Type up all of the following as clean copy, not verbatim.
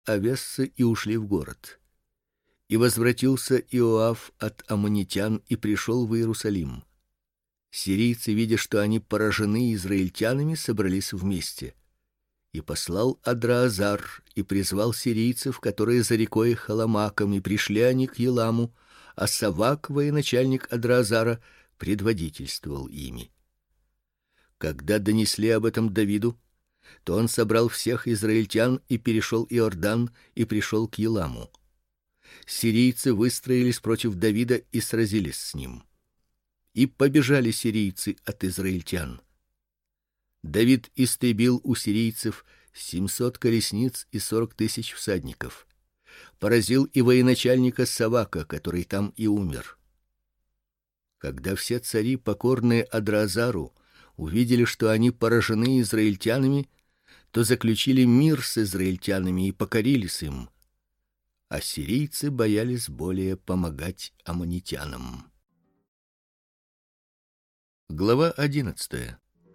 овессы и ушли в город. И возвратился Иоав от аммонитян и пришел в Иерусалим. Сирийцы, видя, что они поражены израильтянами, собрались вместе. И послал Адраазар и призвал сирийцев, которые за рекой Халамаком, и пришли они к Еламу, а Савак, военачальник Адраазара, предводительствовал ими. Когда донесли об этом Давиду, то он собрал всех израильтян и перешел Иордан и пришел к Еламу. Сирийцы выстроились против Давида и сразились с ним. И побежали сирийцы от израильтян. Давид истребил у сирийцев 700 колесниц и 40 000 всадников. Поразил и военачальника Савака, который там и умер. Когда все цари, покорные Адраазару, увидели, что они поражены израильтянами, то заключили мир с израильтянами и покорились им. А сирийцы боялись более помогать аммонитянам. Глава 11.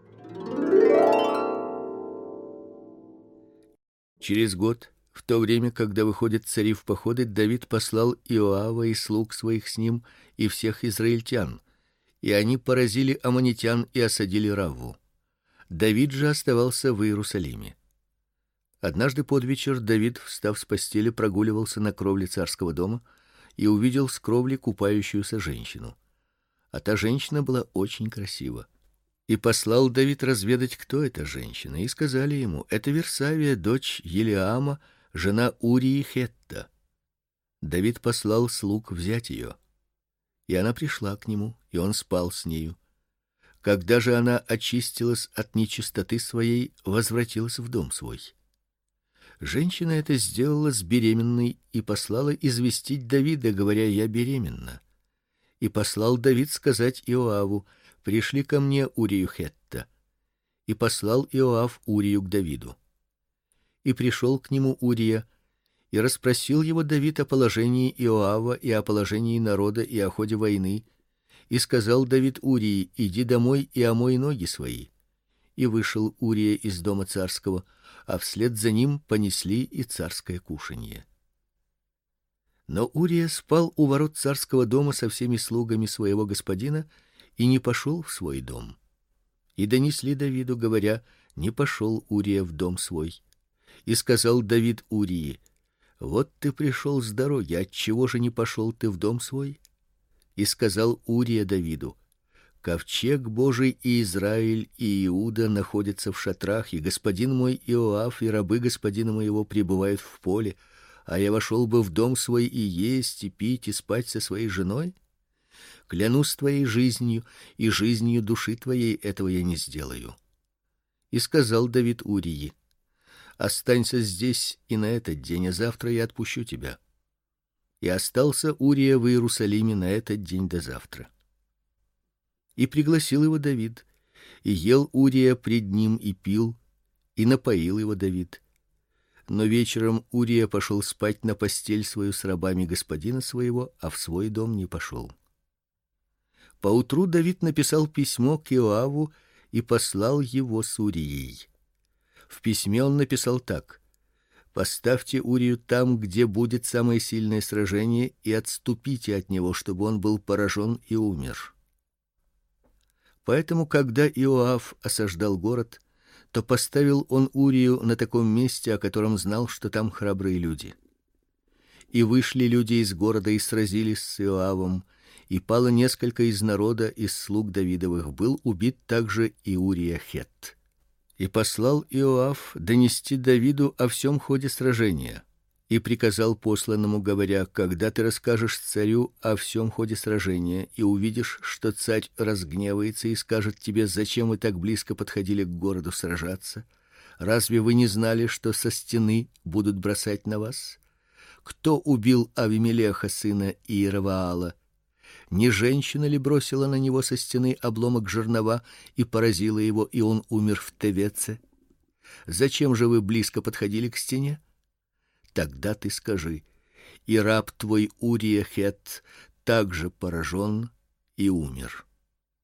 Через год, в то время, когда выходят цари в походы, Давид послал Иоава и слуг своих с ним и всех израильтян, и они поразили аммонитян и осадили Равву. Давид же оставался в Иерусалиме. Однажды под вечер Давид, встав с постели, прогуливался на кровле царского дома и увидел с кровли купающуюся женщину. А та женщина была очень красива. И послал Давид разведать, кто эта женщина, и сказали ему: это Версавия, дочь Елиама, жена Урии Хетта. Давид послал слуг взять ее. И она пришла к нему, и он спал с нею. Когда же она очистилась от нечистоты своей, возвратилась в дом свой. Женщина эта сделалась беременной и послала известить Давида, говоря: я беременна. И послал Давид сказать Иоаву: пришли ко мне Урию Хетта. И послал Иоав Урию к Давиду. И пришел к нему Урия, и расспросил его Давид о положении Иоава и о положении народа и о ходе войны. И сказал Давид Урии: иди домой и омой ноги свои. И вышел Урия из дома царского, а вслед за ним понесли и царское кушанье. Но Урия спал у ворот царского дома со всеми слугами своего господина и не пошел в свой дом. И донесли Давиду, говоря: не пошел Урия в дом свой. И сказал Давид Урии: вот ты пришел с дороги, отчего же не пошел ты в дом свой? И сказал Урия Давиду: ковчег Божий и Израиль и Иуда находятся в шатрах, и господин мой Иоав и рабы господина моего пребывают в поле, а я вошел бы в дом свой и есть, и пить, и спать со своей женой? Клянусь твоей жизнью и жизнью души твоей, этого я не сделаю. И сказал Давид Урии: останься здесь и на этот день, а завтра я отпущу тебя. И остался Урия в Иерусалиме на этот день до завтра. И пригласил его Давид, и ел Урия пред ним и пил, и напоил его Давид. Но вечером Урия пошел спать на постель свою с рабами господина своего, а в свой дом не пошел. Поутру Давид написал письмо к Иоаву и послал его с Урией. В письме он написал так: поставьте Урию там, где будет самое сильное сражение, и отступите от него, чтобы он был поражен и умер. Поэтому, когда Иоав осаждал город, то поставил он Урию на таком месте, о котором знал, что там храбрые люди. И вышли люди из города и сразились с Иоавом, и пало несколько из народа, из слуг Давидовых, был убит также и Урия Хетт. И послал Иоав донести Давиду о всем ходе сражения, и приказал посланному, говоря: когда ты расскажешь царю о всем ходе сражения и увидишь, что царь разгневается и скажет тебе: зачем вы так близко подходили к городу сражаться? Разве вы не знали, что со стены будут бросать на вас? Кто убил Авимелеха сына Иераваала? Не женщина ли бросила на него со стены обломок жернова и поразила его, и он умер в Тевеце? Зачем же вы близко подходили к стене? Тогда ты скажи: и раб твой Урия Хетт также поражен и умер.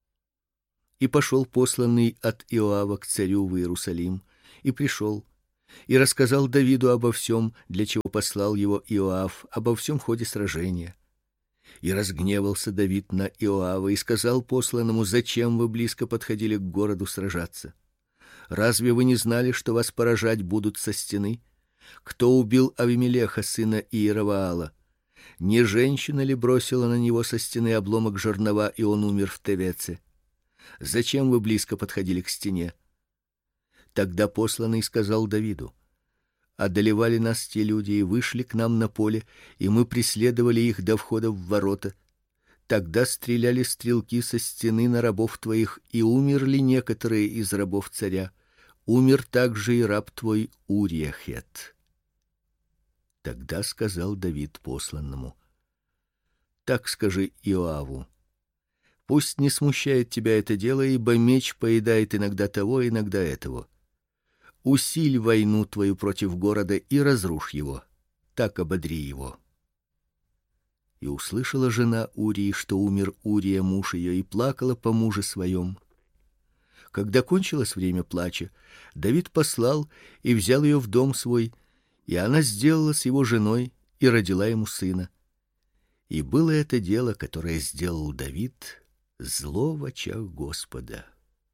И пошел посланный от Иоава к царю в Иерусалим, и пришел, И рассказал Давиду обо всем, для чего послал его Иоав, обо всем ходе сражения. И разгневался Давид на Иоава и сказал посланному: зачем вы близко подходили к городу сражаться? Разве вы не знали, что вас поражать будут со стены? Кто убил Авимелеха, сына Иеровоала? Не женщина ли бросила на него со стены обломок жернова, и он умер в Тевеце? Зачем вы близко подходили к стене? Тогда посланный сказал Давиду: одолевали нас те люди и вышли к нам на поле, и мы преследовали их до входа в ворота. Тогда стреляли стрелки со стены на рабов твоих, и умерли некоторые из рабов царя. Умер также и раб твой Урия Хет. Тогда сказал Давид посланному: так скажи Иоаву: пусть не смущает тебя это дело, ибо меч поедает иногда того, иногда этого. Усиль войну твою против города и разрушь его. Так ободри его. И услышала жена Урии, что умер Урия муж ее, и плакала по муже своем. Когда кончилось время плача, Давид послал и взял ее в дом свой, и она сделалась его женой и родила ему сына. И было это дело, которое сделал Давид, зло в очах Господа.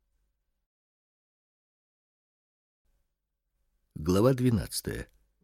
Глава 12.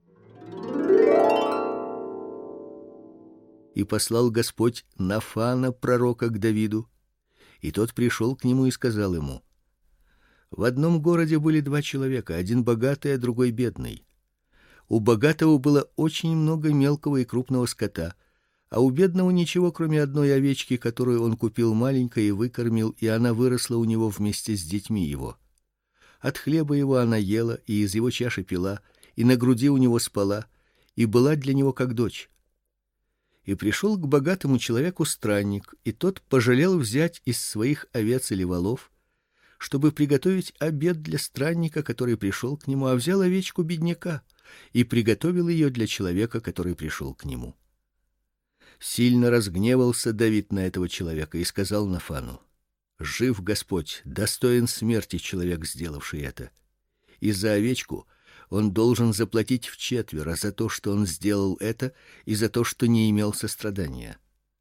И послал Господь Нафана пророка к Давиду, и тот пришел к нему и сказал ему: в одном городе были два человека, один богатый, а другой бедный. У богатого было очень много мелкого и крупного скота, а у бедного ничего, кроме одной овечки, которую он купил маленькой и выкормил, и она выросла у него вместе с детьми его. От хлеба его она ела, и из его чаши пила, и на груди у него спала, и была для него как дочь. И пришел к богатому человеку странник, и тот пожалел взять из своих овец или волов, чтобы приготовить обед для странника, который пришел к нему, а взял овечку бедняка и приготовил ее для человека, который пришел к нему. Сильно разгневался Давид на этого человека и сказал Нафану: жив Господь, достоин смерти человек, сделавший это. И за овечку он должен заплатить вчетверо за то, что он сделал это, и за то, что не имел сострадания.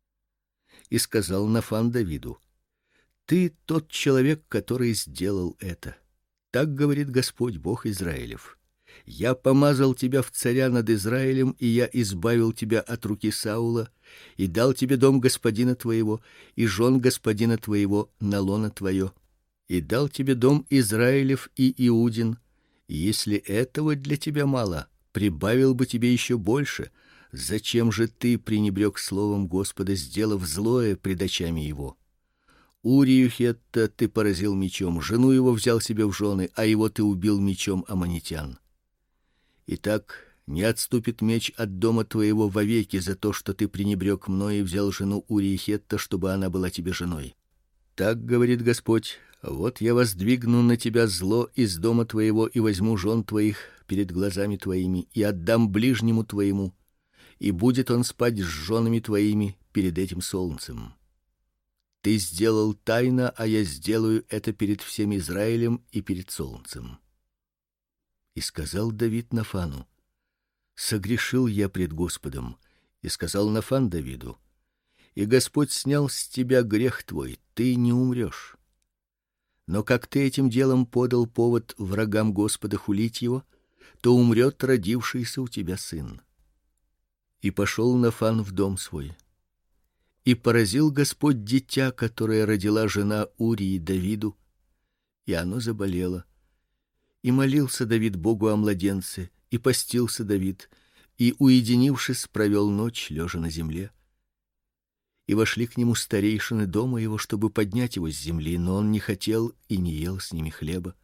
И сказал Нафан Давиду: ты тот человек, который сделал это. Так говорит Господь, Бог Израилев: я помазал тебя в царя над Израилем, и я избавил тебя от руки Саула, и дал тебе дом господина твоего, и жен господина твоего на лоно твое, и дал тебе дом Израилев и Иудин. И если этого для тебя мало, прибавил бы тебе еще больше. Зачем же ты пренебрег словом Господа, сделав злое пред очами его? Урию Хетта ты поразил мечом, жену его взял себе в жены, а его ты убил мечом аммонитян. Итак, не отступит меч от дома твоего вовеки за то, что ты пренебрег мной и взял жену Урии Хетта, чтобы она была тебе женой. Так говорит Господь: вот я воздвигну на тебя зло из дома твоего и возьму жен твоих перед глазами твоими и отдам ближнему твоему, и будет он спать с женами твоими перед этим солнцем. Ты сделал тайно, а я сделаю это перед всем Израилем и перед солнцем. И сказал Давид Нафану: согрешил я пред Господом. И сказал Нафан Давиду: и Господь снял с тебя грех твой, ты не умрешь. Но как ты этим делом подал повод врагам Господа хулить его, то умрет родившийся у тебя сын. И пошел Нафан в дом свой. И поразил Господь дитя, которое родила жена Урии Давиду, и оно заболело. И молился Давид Богу о младенце, и постился Давид, и, уединившись, провел ночь, лежа на земле. И вошли к нему старейшины дома его, чтобы поднять его с земли, но он не хотел и не ел с ними хлеба.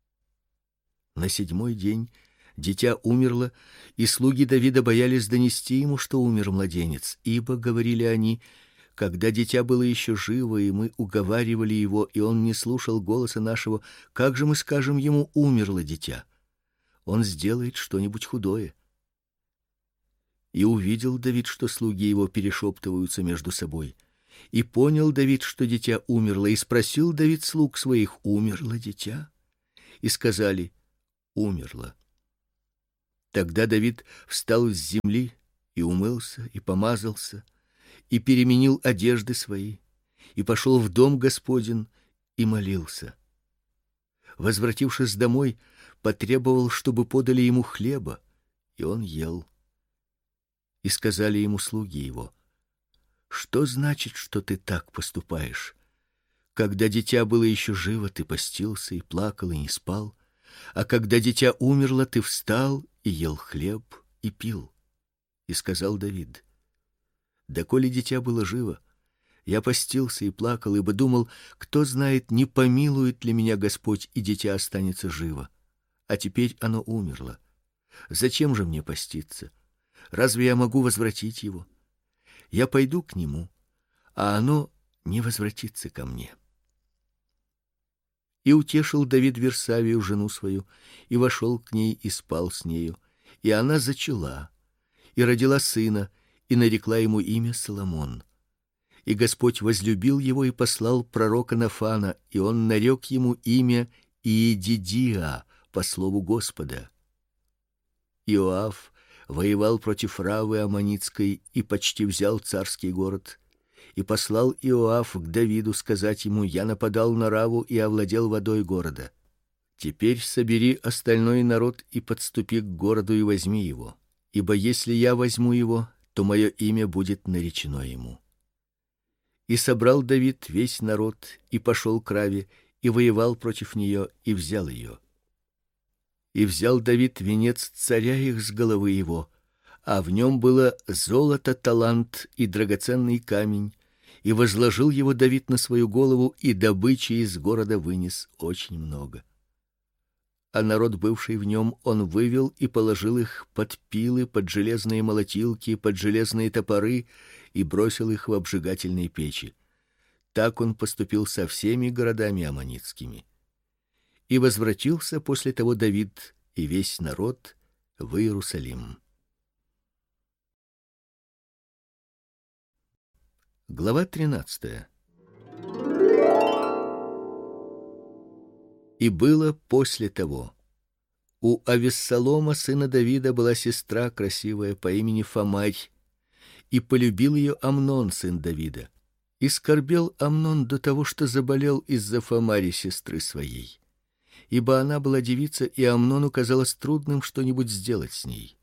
На 7-й день дитя умерло, и слуги Давида боялись донести ему, что умер младенец, ибо, говорили они, когда дитя было еще живо, и мы уговаривали его, и он не слушал голоса нашего, как же мы скажем ему: умерло дитя? Он сделает что-нибудь худое. И увидел Давид, что слуги его перешептываются между собой. И понял Давид, что дитя умерло, и спросил Давид слуг своих: умерло дитя? И сказали: умерло. Тогда Давид встал с земли и умылся, и помазался, и переменил одежды свои, и пошел в дом Господень и молился. Возвратившись домой, потребовал, чтобы подали ему хлеба, и он ел. И сказали ему слуги его: что значит, что ты так поступаешь? Когда дитя было еще живо, ты постился и плакал и не спал, а когда дитя умерло, ты встал и ел хлеб и пил. И сказал Давид: доколе дитя было живо, я постился и плакал, ибо думал, кто знает, не помилует ли меня Господь, и дитя останется живо. А теперь оно умерло. Зачем же мне поститься? Разве я могу возвратить его? Я пойду к нему, а оно не возвратится ко мне. И утешил Давид Версавию, жену свою, и вошел к ней и спал с нею, и она зачала, и родила сына, и нарекла ему имя Соломон. И Господь возлюбил его и послал пророка Нафана, и он нарек ему имя Иедидия по слову Господа. Иоав воевал против Равы аммонитской и почти взял царский город. И послал Иоав к Давиду сказать ему: я нападал на Раву и овладел водой города. Теперь собери остальной народ и подступи к городу и возьми его, ибо если я возьму его, то мое имя будет наречено ему. И собрал Давид весь народ и пошел к Раве и воевал против нее и взял ее. И взял Давид венец царя их с головы его, а в нем было золото, талант и драгоценный камень, и возложил его Давид на свою голову, и добычи из города вынес очень много. А народ, бывший в нем, он вывел и положил их под пилы, под железные молотилки, под железные топоры, и бросил их в обжигательные печи. Так он поступил со всеми городами аммонитскими. И возвратился после того Давид и весь народ в Иерусалим. Глава 13. И было после того: у Авессалома сына Давида была сестра красивая по имени Фамарь, и полюбил ее Амнон сын Давида. И скорбел Амнон до того, что заболел из-за Фамари сестры своей. Ибо она была девица, и Амнону казалось трудным что-нибудь сделать с ней.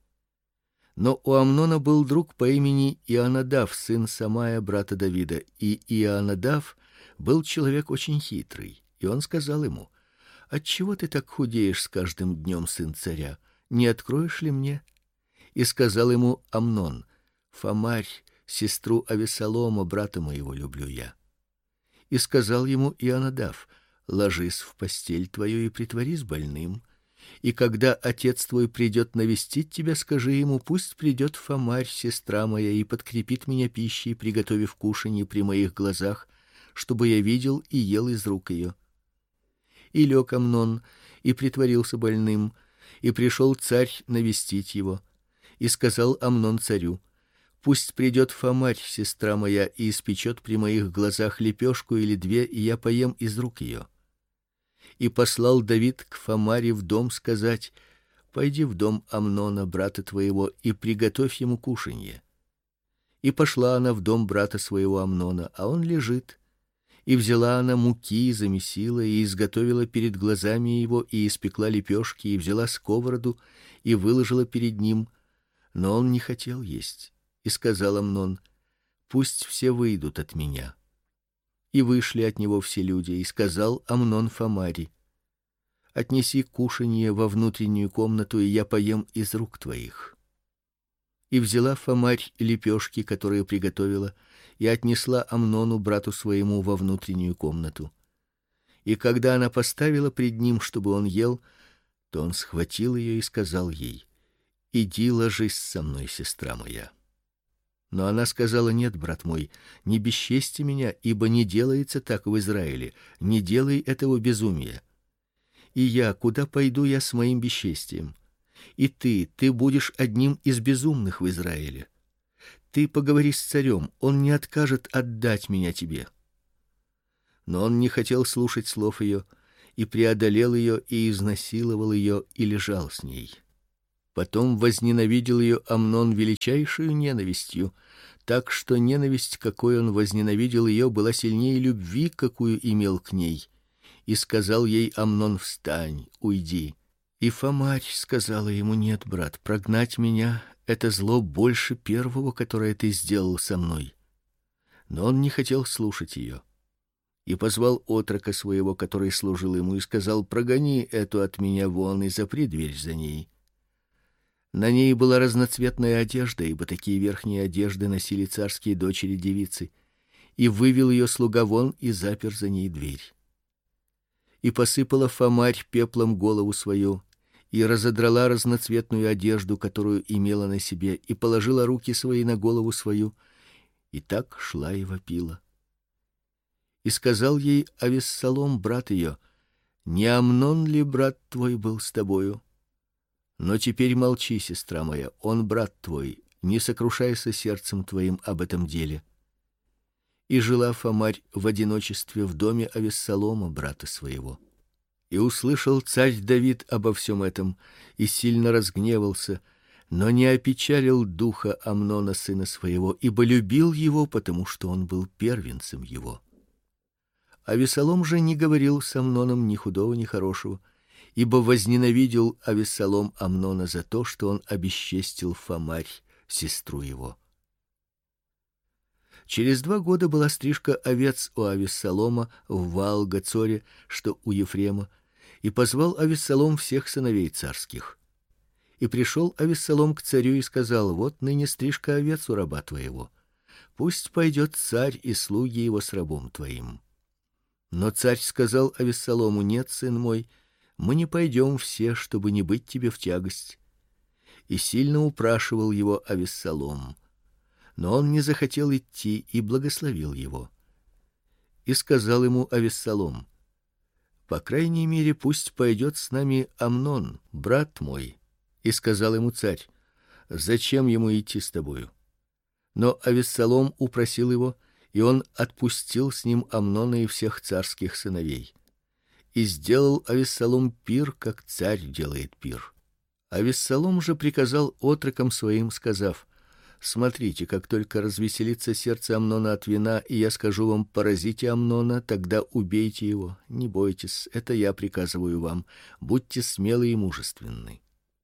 Но у Амнона был друг по имени Ионадав, сын Самая, брата Давида, и Ионадав был человек очень хитрый, и он сказал ему: отчего ты так худеешь с каждым днем, сын царя? Не откроешь ли мне? И сказал ему Амнон: Фамарь, сестру Авессалома, брата моего, люблю я. И сказал ему Ионадав: ложись в постель твою и притворись больным, и когда отец твой придет навестить тебя, скажи ему: пусть придет Фамарь, сестра моя, и подкрепит меня пищей, приготовив кушанье при моих глазах, чтобы я видел и ел из рук ее. И лег Амнон и притворился больным, и пришел царь навестить его. И сказал Амнон царю: пусть придет Фамарь, сестра моя, и испечет при моих глазах лепешку или две, и я поем из рук ее. И послал Давид к Фамаре в дом сказать: пойди в дом Амнона, брата твоего, и приготовь ему кушанье. И пошла она в дом брата своего Амнона, а он лежит. И взяла она муки, замесила и изготовила перед глазами его, и испекла лепешки, и взяла сковороду и выложила перед ним, но он не хотел есть. И сказал Амнон: пусть все выйдут от меня. И вышли от него все люди, и сказал Амнон Фамари: отнеси кушанье во внутреннюю комнату, и я поем из рук твоих. И взяла Фамарь лепешки, которые приготовила, и отнесла Амнону, брату своему, во внутреннюю комнату. И когда она поставила пред ним, чтобы он ел, то он схватил ее и сказал ей: иди ложись со мной, сестра моя. Но она сказала: нет, брат мой, не бесчести меня, ибо не делается так в Израиле, не делай этого безумия. И я, куда пойду я с моим бесчестием? И ты будешь одним из безумных в Израиле. Ты поговори с царем, он не откажет отдать меня тебе. Но он не хотел слушать слов ее, и преодолел ее, и изнасиловал ее, и лежал с ней. Потом возненавидел ее Амнон величайшую ненавистью, так что ненависть, какой он возненавидел ее, была сильнее любви, какую имел к ней. И сказал ей Амнон: встань, уйди. И Фамарь сказала ему: нет, брат, прогнать меня — это зло больше первого, которое ты сделал со мной. Но он не хотел слушать ее. И позвал отрока своего, который служил ему, и сказал: прогони эту от меня вон и запри дверь за ней. На ней была разноцветная одежда, ибо такие верхние одежды носили царские дочери-девицы. И вывел ее слуга вон и запер за ней дверь. И посыпала Фамарь пеплом голову свою, и разодрала разноцветную одежду, которую имела на себе, и положила руки свои на голову свою, и так шла и вопила. И сказал ей Авессалом, брат ее: не Амнон ли брат твой был с тобою? Но теперь молчи, сестра моя, он брат твой, не сокрушайся сердцем твоим об этом деле. И жила Фамарь в одиночестве в доме Авессалома, брата своего. И услышал царь Давид обо всем этом, и сильно разгневался, но не опечалил духа Амнона сына своего, ибо любил его, потому что он был первенцем его. Авессалом же не говорил с Амноном ни худого, ни хорошего, ибо возненавидел Авессалом Амнона за то, что он обесчестил Фамарь, сестру его. Через 2 года была стрижка овец у Авессалома в Ваал-Гацоре, что у Ефрема, и позвал Авессалом всех сыновей царских. И пришел Авессалом к царю и сказал: вот ныне стрижка овец у раба твоего. Пусть пойдет царь и слуги его с рабом твоим. Но царь сказал Авессалому: нет, сын мой, мы не пойдем все, чтобы не быть тебе в тягость. И сильно упрашивал его Авессалом, но он не захотел идти и благословил его. И сказал ему Авессалом: по крайней мере, пусть пойдет с нами Амнон, брат мой. И сказал ему царь: зачем ему идти с тобою? Но Авессалом упросил его, и он отпустил с ним Амнона и всех царских сыновей. И сделал Авессалом пир, как царь делает пир. Авессалом же приказал отрокам своим, сказав: смотрите, как только развеселится сердце Амнона от вина, и я скажу вам: поразите Амнона, тогда убейте его. Не бойтесь, это я приказываю вам. Будьте смелы и мужественны.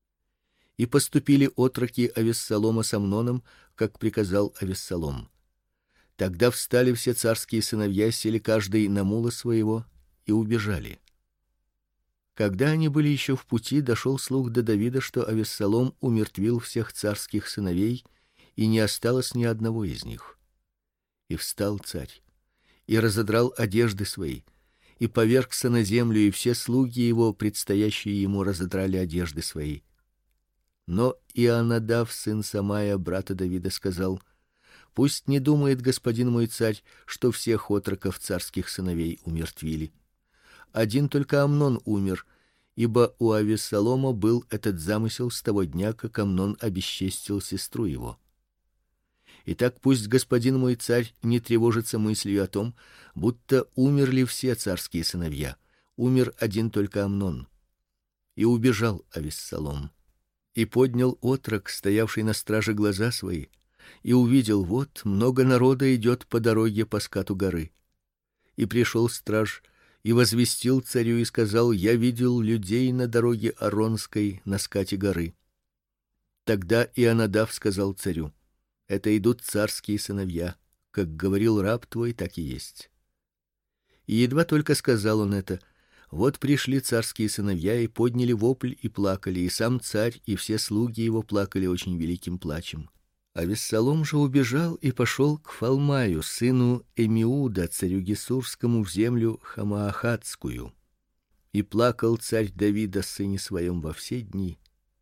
И поступили отроки Авессалома с Амноном, как приказал Авессалом. Тогда встали все царские сыновья, сели каждый на мула своего и убежали. Когда они были еще в пути, дошел слух до Давида, что Авессалом умертвил всех царских сыновей, и не осталось ни одного из них. И встал царь, и разодрал одежды свои, и повергся на землю, и все слуги его, предстоящие ему, разодрали одежды свои. Но Ионадав, сын Самая, брата Давида, сказал: пусть не думает господин мой царь, что всех отроков царских сыновей умертвили. Один только Амнон умер, ибо у Авессалома был этот замысел с того дня, как Амнон обесчестил сестру его. Итак, пусть господин мой царь не тревожится мыслью о том, будто умерли все царские сыновья. Умер один только Амнон. И убежал Авессалом. И поднял отрок, стоявший на страже, глаза свои, и увидел: вот много народа идет по дороге по скату горы. И пришел страж и возвестил царю и сказал: я видел людей на дороге Аронской на скате горы. Тогда Ионадав сказал царю: это идут царские сыновья, как говорил раб твой, так и есть. И едва только сказал он это, вот пришли царские сыновья и подняли вопль и плакали, и сам царь и все слуги его плакали очень великим плачем. Авессалом же убежал и пошел к Фалмаю, сыну Эмиуда, царю Гесурскому, в землю Хамаахатскую. И плакал царь Давид о сыне своем во все дни.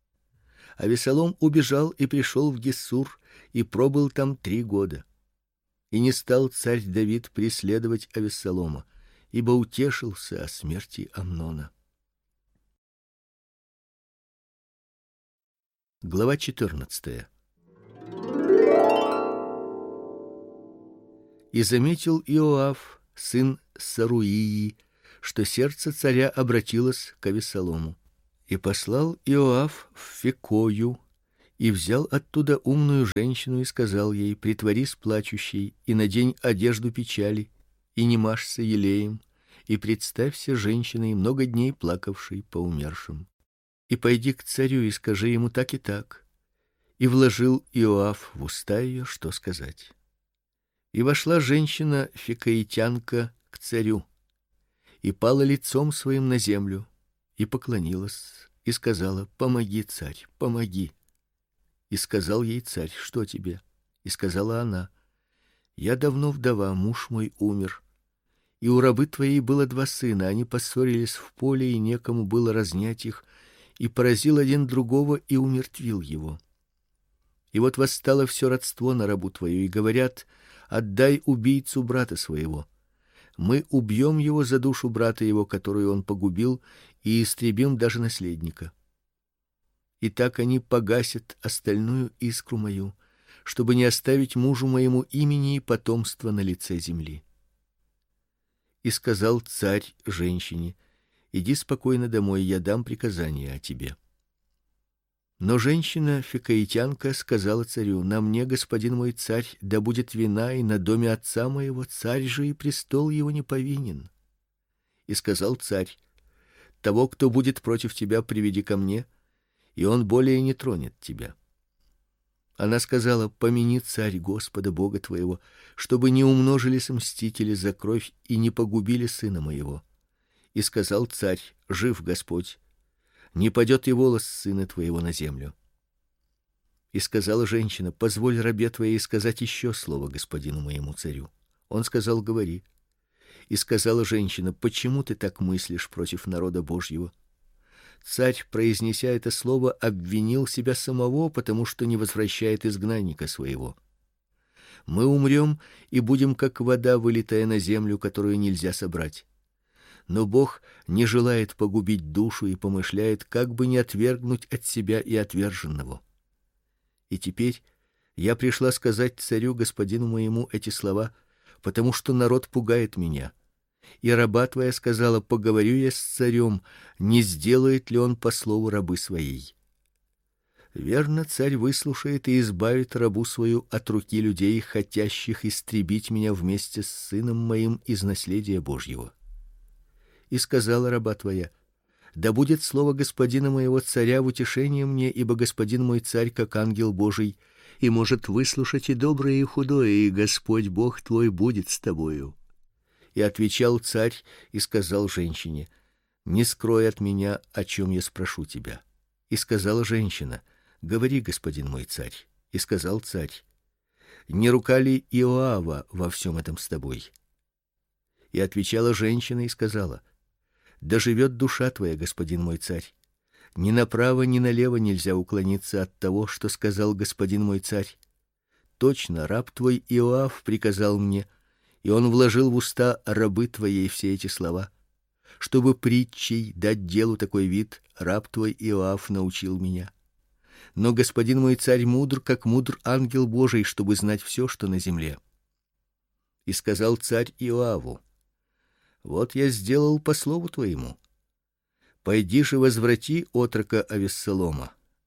Авессалом убежал и пришел в Гессур, и пробыл там 3 года. И не стал царь Давид преследовать Авессалома, ибо утешился о смерти Амнона. Глава 14. И заметил Иоав, сын Саруии, что сердце царя обратилось к Авессалому. И послал Иоав в Фекою, и взял оттуда умную женщину и сказал ей: притворись плачущей и надень одежду печали, и не мажься елеем, и представься женщиной, много дней плакавшей по умершим. И пойди к царю и скажи ему так и так. И вложил Иоав в уста ее, что сказать. И вошла женщина фекоитянка к царю, и пала лицом своим на землю, и поклонилась, и сказала: помоги, царь, помоги. И сказал ей царь: что тебе? И сказала она: я давно вдова, муж мой умер, и у рабы твоей было 2 сына, они поссорились в поле, и некому было разнять их, и поразил один другого и умертвил его. И вот восстало все родство на рабу твою, и говорят: отдай убийцу брата своего. Мы убьем его за душу брата его, которую он погубил, и истребим даже наследника. И так они погасят остальную искру мою, чтобы не оставить мужу моему имени и потомства на лице земли. И сказал царь женщине: иди спокойно домой, я дам приказание о тебе. Но женщина фекоитянка сказала царю: на мне, господин мой царь, да будет вина, и на доме отца моего, царь же и престол его не повинен. И сказал царь: того, кто будет против тебя, приведи ко мне, и он более не тронет тебя. Она сказала: помяни, царь, Господа Бога твоего, чтобы не умножились мстители за кровь и не погубили сына моего. И сказал царь: жив Господь, не падет и волос сына твоего на землю. И сказала женщина: позволь рабе твоей сказать еще слово господину моему царю. Он сказал: говори. И сказала женщина: почему ты так мыслишь против народа Божьего? Царь, произнеся это слово, обвинил себя самого, потому что не возвращает изгнанника своего. Мы умрем и будем как вода, вылитая на землю, которую нельзя собрать. Но Бог не желает погубить душу и помышляет, как бы не отвергнуть от себя и отверженного. И теперь я пришла сказать царю господину моему эти слова, потому что народ пугает меня. И раба твоя сказала: поговорю я с царем, не сделает ли он по слову рабы своей. Верно, царь выслушает и избавит рабу свою от руки людей, хотящих истребить меня вместе с сыном моим из наследия Божьего. И сказала раба твоя: да будет слово господина моего царя в утешение мне, ибо господин мой царь как ангел Божий, и может выслушать и доброе, и худое, и Господь Бог твой будет с тобою. И отвечал царь и сказал женщине: не скрой от меня, о чем я спрошу тебя. И сказала женщина: говори, господин мой царь. И сказал царь: не рука ли Иоава во всем этом с тобой? И отвечала женщина и сказала: да живет душа твоя, господин мой царь. Ни направо, ни налево нельзя уклониться от того, что сказал господин мой царь. Точно раб твой Иоав приказал мне, и он вложил в уста рабы твоей все эти слова, чтобы притчей дать делу такой вид. Раб твой Иоав научил меня. Но господин мой царь мудр, как мудр ангел Божий, чтобы знать все, что на земле. И сказал царь Иоаву: вот я сделал по слову твоему. Пойди же возврати отрока Авессалома.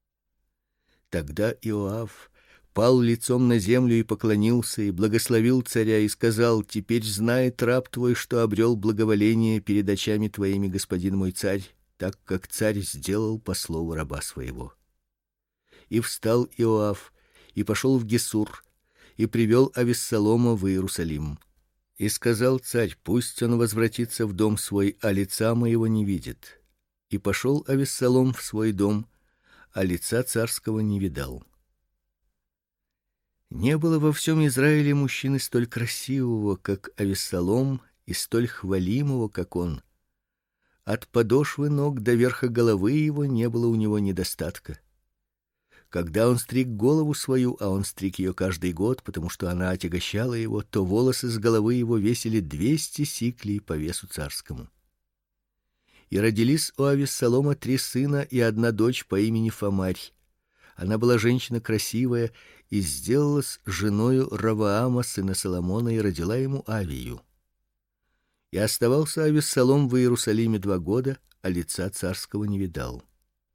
Тогда Иоав пал лицом на землю и поклонился, и благословил царя, и сказал: теперь знает раб твой, что обрел благоволение перед очами твоими, господин мой царь, так как царь сделал по слову раба своего. И встал Иоав и пошел в Гесур, и привел Авессалома в Иерусалим. И сказал царь: пусть он возвратится в дом свой, а лица моего не видит. И пошел Авессалом в свой дом, а лица царского не видал. Не было во всем Израиле мужчины столь красивого, как Авессалом, и столь хвалимого, как он. От подошвы ног до верха головы его не было у него недостатка. Когда он стриг голову свою, а он стриг ее каждый год, потому что она отягощала его, то волосы с головы его весили 200 сиклей по весу царскому. И родились у Авессалома 3 сына и 1 дочь по имени Фамарь. Она была женщина красивая и сделалась женою Раваама, сына Соломона, и родила ему Авию. И оставался Авессалом в Иерусалиме 2 года, а лица царского не видал.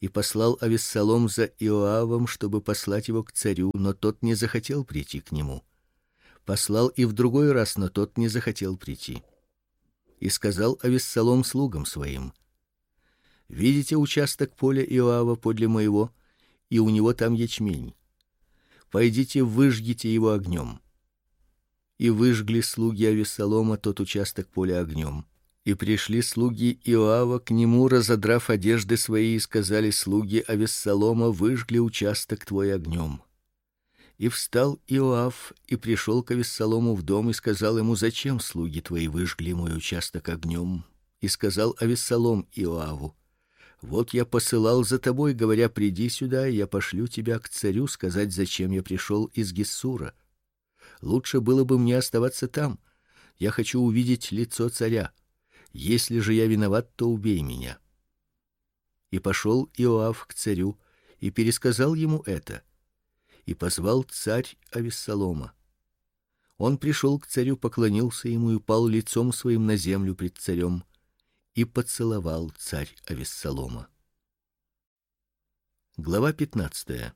И послал Авессалом за Иоавом, чтобы послать его к царю, но тот не захотел прийти к нему. Послал и в другой раз, но тот не захотел прийти. И сказал Авессалом слугам своим: видите участок поля Иоава подле моего, и у него там ячмень. Пойдите, выжгите его огнем. И выжгли слуги Авессалома тот участок поля огнем. И пришли слуги Иоава к нему, разодрав одежды свои, и сказали: слуги Авессалома выжгли участок твой огнем. И встал Иоав и пришел к Авессалому в дом и сказал ему: зачем слуги твои выжгли мой участок огнем? И сказал Авессалом Иоаву: вот я посылал за тобой, говоря: приди сюда, и я пошлю тебя к царю сказать, зачем я пришел из Гессура. Лучше было бы мне оставаться там. Я хочу увидеть лицо царя. Если же я виноват, то убей меня. И пошел Иоав к царю и пересказал ему это. И позвал царь Авессалома. Он пришел к царю, поклонился ему и пал лицом своим на землю пред царем, и поцеловал царь Авессалома. Глава 15.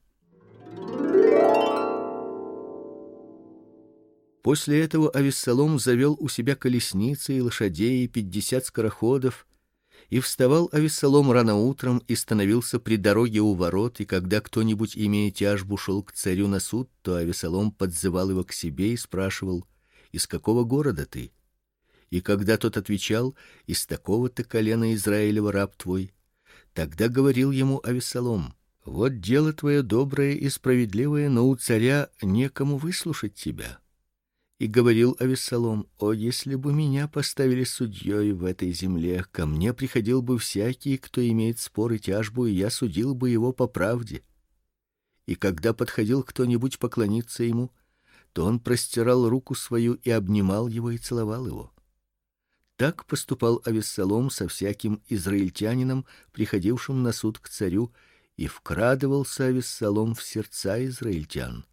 После этого Авессалом завел у себя колесницы и лошадей и 50 скороходов, и вставал Авессалом рано утром и становился при дороге у ворот, и когда кто-нибудь, имея тяжбу, шел к царю на суд, то Авессалом подзывал его к себе и спрашивал: из какого города ты? И когда тот отвечал: из такого-то колена Израилева раб твой, тогда говорил ему Авессалом: вот дело твое доброе и справедливое, но у царя некому выслушать тебя. И говорил Авессалом: о, если бы меня поставили судьей в этой земле, ко мне приходил бы всякий, кто имеет спор и тяжбу, и я судил бы его по правде. И когда подходил кто-нибудь поклониться ему, то он простирал руку свою и обнимал его и целовал его. Так поступал Авессалом со всяким израильтянином, приходившим на суд к царю, и вкрадывался Авессалом в сердца израильтян.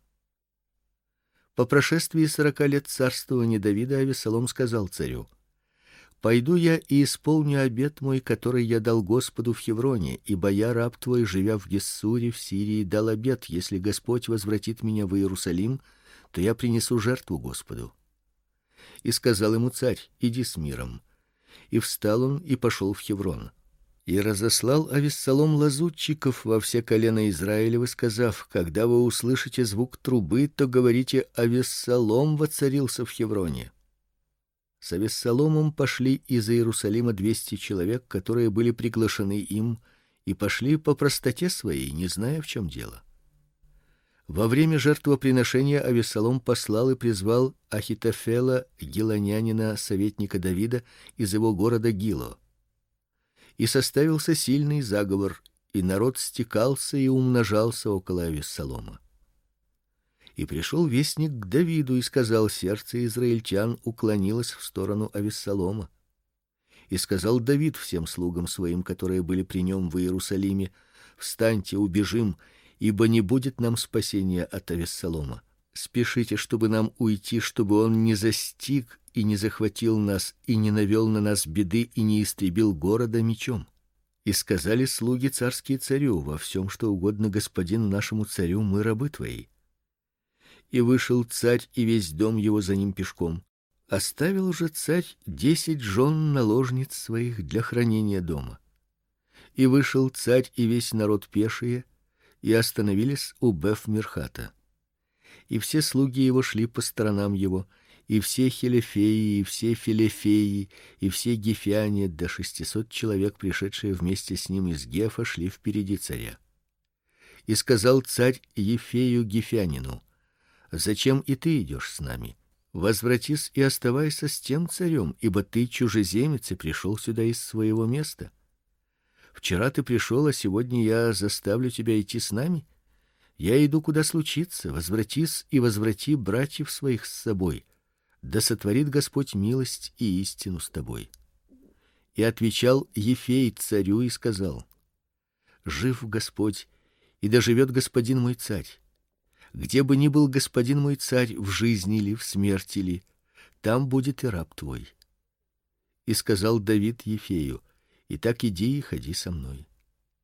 По прошествии 40 лет царствования Давида Авессалом сказал царю: пойду я и исполню обет мой, который я дал Господу в Хевроне, ибо я раб твой, живя в Гессуре в Сирии, дал обет: если Господь возвратит меня в Иерусалим, то я принесу жертву Господу. И сказал ему царь: иди с миром. И встал он и пошел в Хеврон. И разослал Авессалом лазутчиков во все колена Израилевы, сказав: когда вы услышите звук трубы, то говорите: Авессалом воцарился в Хевроне. С Авессаломом пошли из Иерусалима 200 человек, которые были приглашены им, и пошли по простоте своей, не зная, в чем дело. Во время жертвоприношения Авессалом послал и призвал Ахитофела, гилонянина, советника Давида, из его города Гило. И составился сильный заговор, и народ стекался и умножался около Авессалома. И пришел вестник к Давиду и сказал: сердце израильтян уклонилось в сторону Авессалома. И сказал Давид всем слугам своим, которые были при нем в Иерусалиме: встаньте, убежим, ибо не будет нам спасения от Авессалома. Спешите, чтобы нам уйти, чтобы он не застиг и не захватил нас, и не навел на нас беды, и не истребил города мечом. И сказали слуги царские царю: во всем, что угодно господину нашему царю, мы рабы твои. И вышел царь и весь дом его за ним пешком. Оставил же царь 10 жен наложниц своих для хранения дома. И вышел царь и весь народ пешие, и остановились у Беф-Мирхата. И все слуги его шли по сторонам его, и все хелефеи, и все филефеи, и все гефяне, до 600 человек, пришедшие вместе с ним из Гефа, шли впереди царя. И сказал царь Ефею гефянину: зачем и ты идешь с нами? Возвратись и оставайся с тем царем, ибо ты чужеземец и пришел сюда из своего места. Вчера ты пришел, а сегодня я заставлю тебя идти с нами? Я иду, куда случится. Возвратись и возврати братьев своих с собой. Да сотворит Господь милость и истину с тобой. И отвечал Ефей царю и сказал: жив Господь, и доживет господин мой царь. Где бы ни был господин мой царь, в жизни ли, в смерти ли, там будет и раб твой. И сказал Давид Ефею: итак, иди и ходи со мной.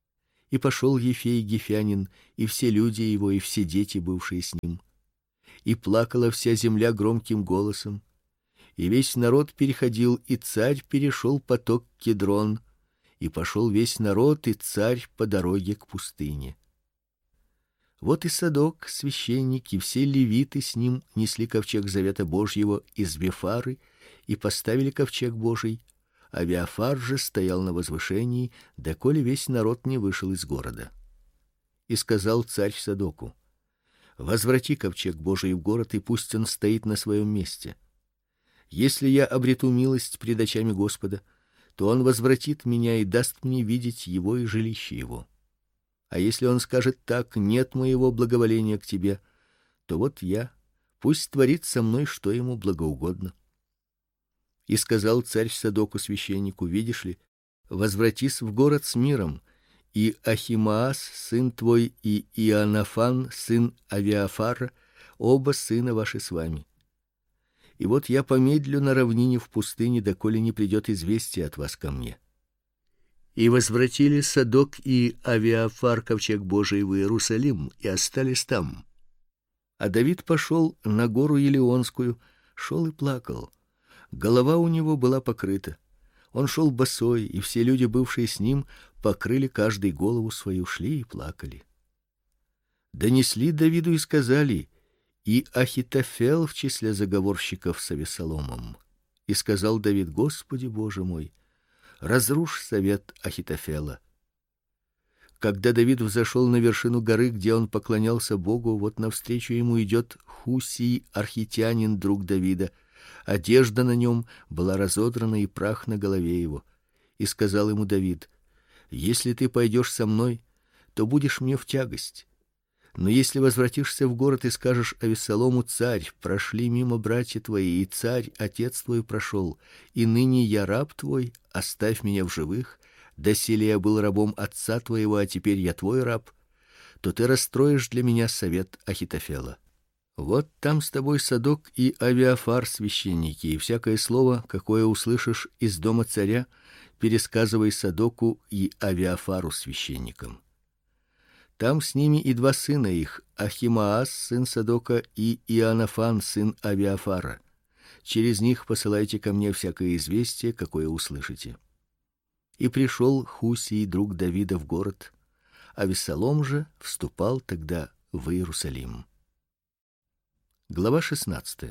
И пошел Ефей Гефянин, и все люди его, и все дети, бывшие с ним. И плакала вся земля громким голосом, и весь народ переходил, и царь перешел поток Кедрон, и пошел весь народ и царь по дороге к пустыне. Вот и Садок, священник, и все левиты с ним несли ковчег завета Божьего из Вифары и поставили ковчег Божий, а Виафар же стоял на возвышении, доколе весь народ не вышел из города. И сказал царь Садоку: возврати ковчег Божий в город, и пусть он стоит на своем месте. Если я обрету милость пред очами Господа, то он возвратит меня и даст мне видеть его и жилище его. А если он скажет так: нет моего благоволения к тебе, то вот я, пусть творит со мной что ему благоугодно. И сказал царь Садоку священнику: видишь ли, возвратись в город с миром, и Ахимаас сын твой и Иоаннафан сын Авиафара, оба сына ваши с вами. И вот я помедлю на равнине в пустыне, доколе не придет известие от вас ко мне. И возвратили Садок и Авиафар ковчег Божий в Иерусалим и остались там. А Давид пошел на гору Елеонскую, шел и плакал. Голова у него была покрыта. Он шел босой, и все люди, бывшие с ним, покрыли каждый голову свою, шли и плакали. Донесли Давиду и сказали: и Ахитофел в числе заговорщиков с Авесоломом. И сказал Давид: Господи Боже мой, разрушь совет Ахитофела. Когда Давид взошел на вершину горы, где он поклонялся Богу, вот навстречу ему идет Хусий архитянин, друг Давида. Одежда на нем была разодрана и прах на голове его. И сказал ему Давид: если ты пойдешь со мной, то будешь мне в тягость. Но если возвратишься в город и скажешь Авессалому: царь, прошли мимо братья твои, и царь отец твой прошел, и ныне я раб твой, оставь меня в живых, доселе я был рабом отца твоего, а теперь я твой раб, то ты расстроишь для меня совет Ахитофела. Вот там с тобой Садок и Авиафар священники, и всякое слово, какое услышишь из дома царя, пересказывай Садоку и Авиафару священникам. Там с ними и два сына их, Ахимаас сын Садока и Иоаннафан сын Авиафара. Через них посылайте ко мне всякое известие, какое услышите. И пришел Хусий, друг Давида, в город, а Авессалом же вступал тогда в Иерусалим. Глава 16.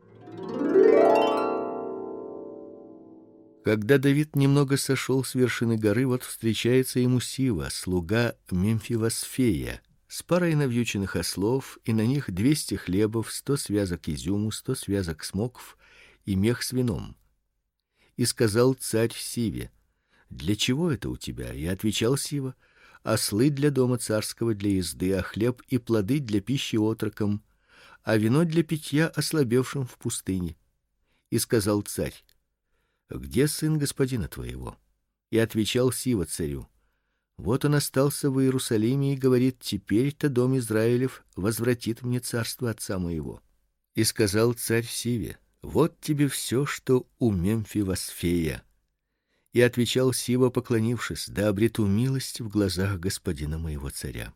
Когда Давид немного сошел с вершины горы, вот встречается ему Сива, слуга Мемфивосфея, с парой навьюченных ослов, и на них 200 хлебов, 100 связок изюму, 100 связок смокв и мех с вином. И сказал царь Сиве: для чего это у тебя? И отвечал Сива: ослы для дома царского для езды, а хлеб и плоды для пищи отрокам, а вино для питья ослабевшим в пустыне. И сказал царь: где сын господина твоего? И отвечал Сива царю: вот он остался в Иерусалиме и говорит: теперь-то дом Израилев возвратит мне царство отца моего. И сказал царь Сиве: вот тебе все, что у Мемфивосфея. И отвечал Сива, поклонившись: да обрету милость в глазах господина моего царя.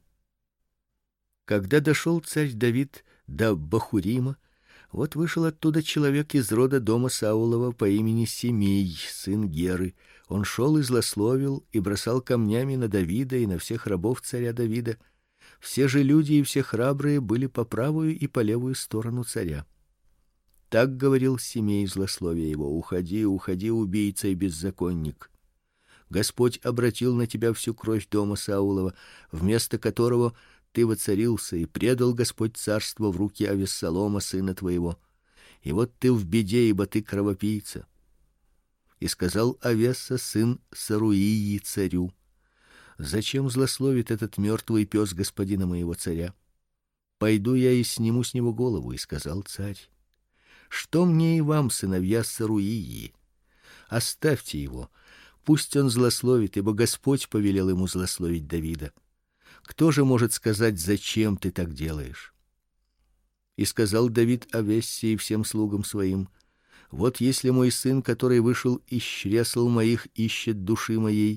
Когда дошел царь Давид до Бахурима, вот вышел оттуда человек из рода дома Саулова по имени Семей, сын Геры. Он шел и злословил, и бросал камнями на Давида и на всех рабов царя Давида. Все же люди и все храбрые были по правую и по левую сторону царя. Так говорил Семей, злословя его: уходи, уходи, убийца и беззаконник. Господь обратил на тебя всю кровь дома Саулова, вместо которого ты воцарился, и предал Господь царство в руки Авессалома сына твоего. И вот ты в беде, ибо ты кровопийца. И сказал Авесса сын Саруии царю: зачем злословит этот мертвый пес господина моего царя? Пойду я и сниму с него голову. И сказал царь: что мне и вам, сыновья Саруии? Оставьте его, пусть он злословит, ибо Господь повелел ему злословить Давида. Кто же может сказать: зачем ты так делаешь? И сказал Давид Авессе и всем слугам своим: вот если мой сын, который вышел из чресл моих, ищет души моей,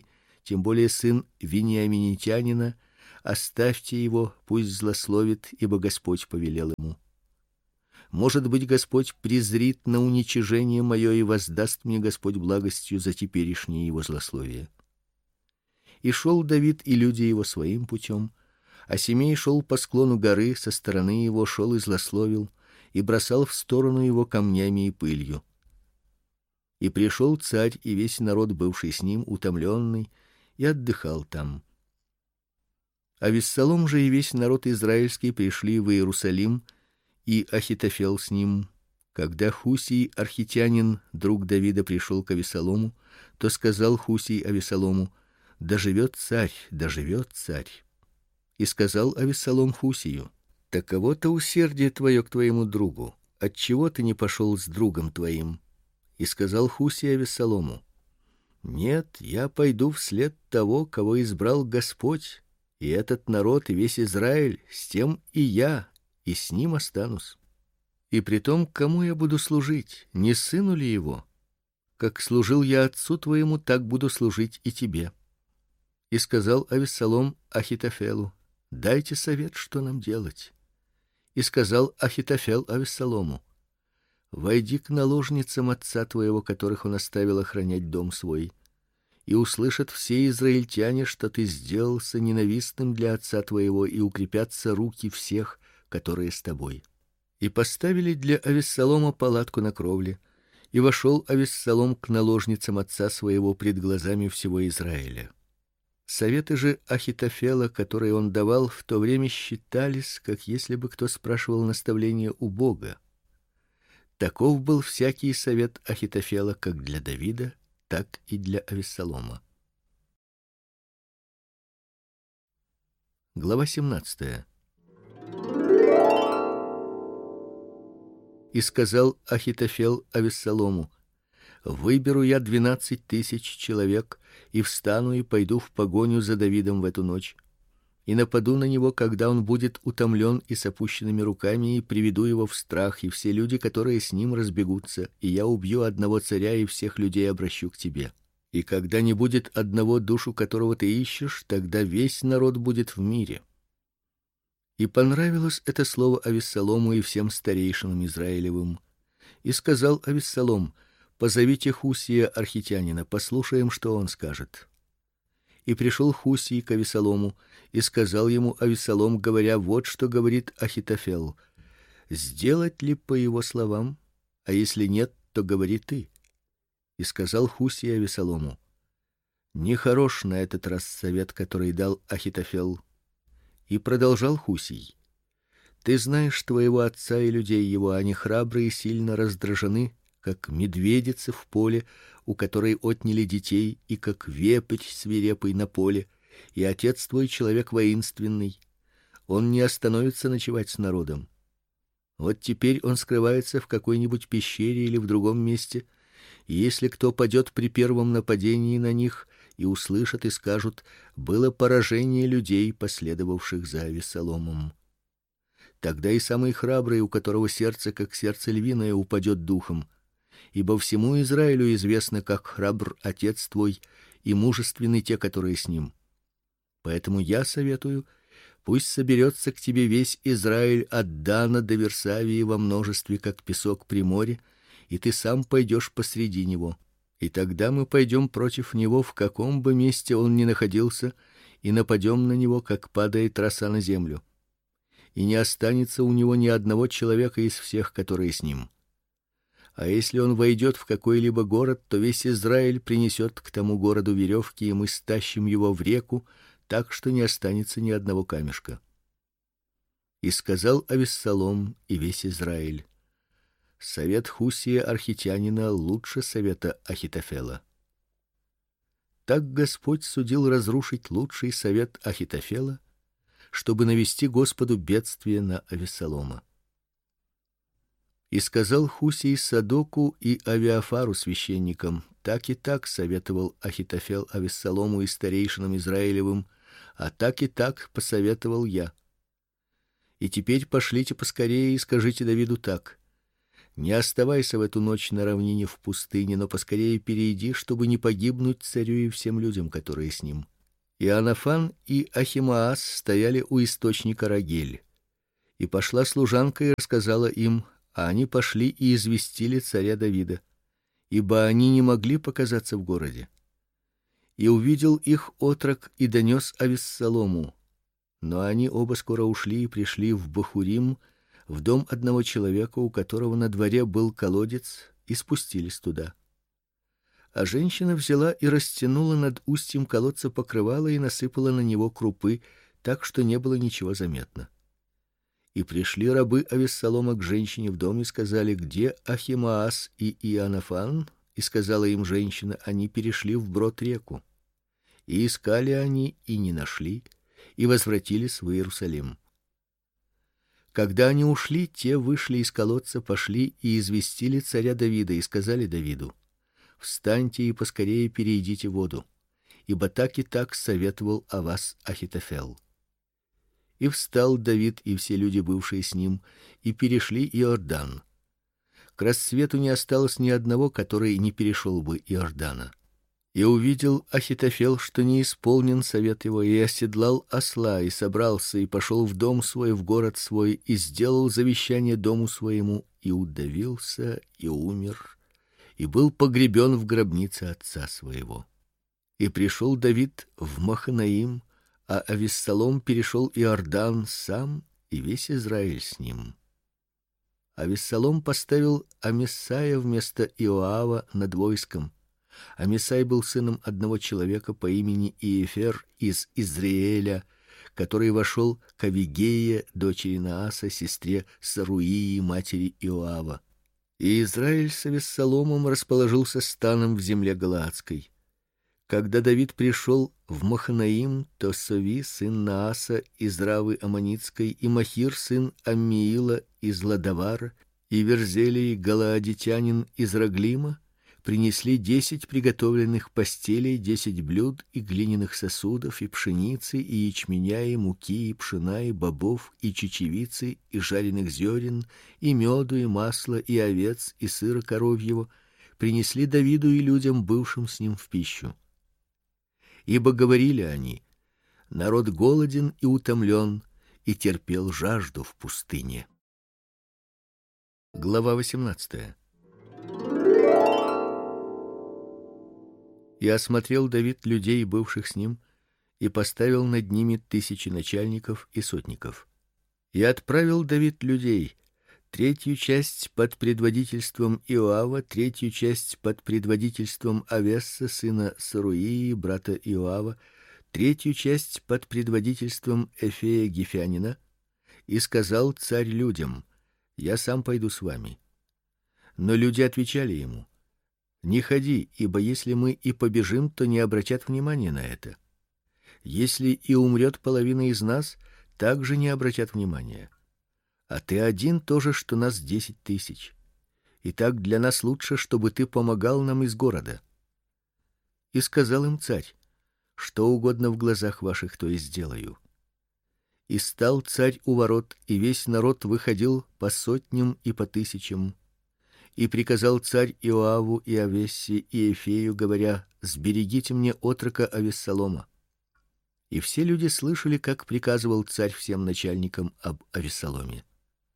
тем более сын вениаминитянина, оставьте его, пусть злословит, ибо Господь повелел ему. Может быть, Господь презрит на уничижение мое и воздаст мне Господь благостью за теперешнее его злословие. И шел Давид и люди его своим путем, а Семей шел по склону горы, со стороны его шел и злословил, и бросал в сторону его камнями и пылью. И пришел царь и весь народ, бывший с ним, утомленный, и отдыхал там. Авессалом же и весь народ израильский пришли в Иерусалим, и Ахитофел с ним. Когда Хусий архитянин, друг Давида, пришел к Авессалому, то сказал Хусий Авессалому: да живет царь, да живет царь. И сказал Авессалом Хусию: таково-то усердие твое к твоему другу, отчего ты не пошел с другом твоим? И сказал Хусий Авессалому: нет, я пойду вслед того, кого избрал Господь, и этот народ, и весь Израиль, с тем и я, и с ним останусь. И притом, кому я буду служить? Не сыну ли его? Как служил я отцу твоему, так буду служить и тебе. И сказал Авессалом Ахитофелу: дайте совет, что нам делать. И сказал Ахитофел Авессалому: войди к наложницам отца твоего, которых он оставил охранять дом свой, и услышат все израильтяне, что ты сделался ненавистным для отца твоего, и укрепятся руки всех, которые с тобой. И поставили для Авессалома палатку на кровле, и вошел Авессалом к наложницам отца своего пред глазами всего Израиля. Советы же Ахитофела, которые он давал, в то время считались, как если бы кто спрашивал наставления у Бога. Таков был всякий совет Ахитофела как для Давида, так и для Авессалома. Глава 17. И сказал Ахитофел Авессалому: выберу я 12 тысяч человек, и встану и пойду в погоню за Давидом в эту ночь, и нападу на него, когда он будет утомлен и с опущенными руками, и приведу его в страх, и все люди, которые с ним, разбегутся, и я убью одного царя и всех людей обращу к тебе. И когда не будет одного, душу которого ты ищешь, тогда весь народ будет в мире. И понравилось это слово Авессалому и всем старейшинам Израилевым. И сказал Авессалом: позовите Хусия архитянина, послушаем, что он скажет. И пришел Хусий к Авессалому, и сказал ему Авессалом, говоря: вот что говорит Ахитофел: сделать ли по его словам, а если нет, то говори ты. И сказал Хусий Авессалому: нехорош на этот раз совет, который дал Ахитофел. И продолжал Хусий: ты знаешь твоего отца и людей его, они храбры и сильно раздражены, как медведица в поле, у которой отняли детей, и как вепрь свирепый на поле, и отец твой человек воинственный. Он не остановится ночевать с народом. Вот теперь он скрывается в какой-нибудь пещере или в другом месте, и если кто падет при первом нападении на них, и услышат и скажут: было поражение людей, последовавших за Авессаломом. Тогда и самый храбрый, у которого сердце как сердце львиное, упадет духом, ибо всему Израилю известно, как храбр отец твой и мужественны те, которые с ним. Поэтому я советую: пусть соберется к тебе весь Израиль от Дана до Версавии во множестве, как песок при море, и ты сам пойдешь посреди него. И тогда мы пойдем против него, в каком бы месте он ни находился, и нападем на него, как падает роса на землю. И не останется у него ни одного человека из всех, которые с ним. А если он войдет в какой-либо город, то весь Израиль принесет к тому городу веревки, и мы стащим его в реку, так что не останется ни одного камешка. И сказал Авессалом и весь Израиль: совет Хусия архитянина лучше совета Ахитофела. Так Господь судил разрушить лучший совет Ахитофела, чтобы навести Господу бедствие на Авессалома. И сказал Хусий Садоку и Авиафару священникам: так и так советовал Ахитофел Авессалому и старейшинам Израилевым, а так и так посоветовал я. И теперь пошлите поскорее и скажите Давиду так: Не оставайся в эту ночь на равнине в пустыне, но поскорее перейди, чтобы не погибнуть царю и всем людям, которые с ним. Иоаннафан и Ахимаас стояли у источника Рогель. И пошла служанка и рассказала им, а они пошли и известили царя Давида, ибо они не могли показаться в городе. И увидел их отрок и донес Авессалому. Но они оба скоро ушли и пришли в Бахурим, в дом одного человека, у которого на дворе был колодец, и спустились туда. А женщина взяла и растянула над устьем колодца покрывало и насыпала на него крупы, так что не было ничего заметно. И пришли рабы Авессалома к женщине в дом и сказали: где Ахимаас и Иоаннафан? И сказала им женщина: они перешли вброд реку. И искали они и не нашли, и возвратились в Иерусалим. Когда они ушли, те вышли из колодца, пошли и известили царя Давида и сказали Давиду: встаньте и поскорее перейдите воду, ибо так и так советовал о вас Ахитофел. И встал Давид и все люди, бывшие с ним, и перешли Иордан. К рассвету не осталось ни одного, который не перешел бы Иордана. И увидел Ахитофел, что не исполнен совет его, и оседлал осла, и собрался, и пошел в дом свой, в город свой, и сделал завещание дому своему, и удавился, и умер, и был погребен в гробнице отца своего. И пришел Давид в Маханаим, а Авессалом перешел Иордан сам, и весь Израиль с ним. Авессалом поставил Амисая вместо Иоава над войском. Амисай был сыном одного человека по имени Иефер из Израиля, который вошел к Авигее, дочери Нааса, сестре Саруии, матери Иоава. И Израиль с Авессаломом расположился станом в земле галаадской. Когда Давид пришел в Маханаим, то Сови, сын Нааса из Равы Аммонитской, и Махир, сын Аммиила из Ладавара, и Верзелий, галаадитянин из Раглима, принесли 10 приготовленных постелей, 10 блюд и глиняных сосудов, и пшеницы, и ячменя, и муки, и пшена, и бобов, и чечевицы, и жареных зерен, и меду, и масла, и овец, и сыра коровьего, принесли Давиду и людям, бывшим с ним в пищу. Ибо говорили они: народ голоден и утомлен, и терпел жажду в пустыне. Глава 18. И осмотрел Давид людей, бывших с ним, и поставил над ними 1000 начальников и сотников. И отправил Давид людей: третью часть под предводительством Иоава, третью часть под предводительством Авесса, сына Саруии, брата Иоава, третью часть под предводительством Эфея Гефянина, и сказал царь людям: я сам пойду с вами. Но люди отвечали ему: не ходи, ибо если мы и побежим, то не обратят внимания на это. Если и умрет половина из нас, также не обратят внимания. А ты один тоже, что нас 10 000. Итак, для нас лучше, чтобы ты помогал нам из города. И сказал им царь: что угодно в глазах ваших, то и сделаю. И стал царь у ворот, и весь народ выходил по сотням и по 1000. И приказал царь Иоаву и Авессе и Эфею, говоря: сберегите мне отрока Авессалома. И все люди слышали, как приказывал царь всем начальникам об Авессаломе.